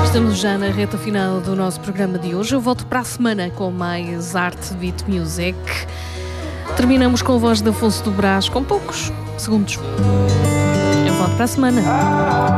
Estamos já na reta final do nosso programa de hoje. Eu volto para a semana com mais Arte Beat Music. Terminamos com a voz de Afonso do Brás, com poucos segundos. Eu volto para a semana.